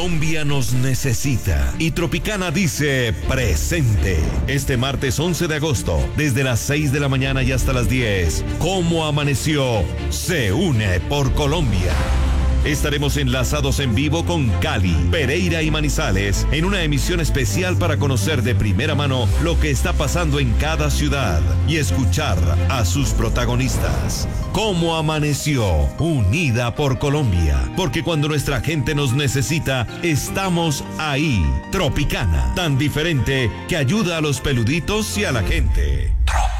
Colombia nos necesita y Tropicana dice presente. Este martes 11 de agosto, desde las 6 de la mañana y hasta las 10, ¿Cómo amaneció? Se une por Colombia. Estaremos enlazados en vivo con Cali, Pereira y Manizales en una emisión especial para conocer de primera mano lo que está pasando en cada ciudad y escuchar a sus protagonistas. ¿Cómo amaneció? Unida por Colombia. Porque cuando nuestra gente nos necesita, estamos ahí. Tropicana, tan diferente que ayuda a los peluditos y a la gente.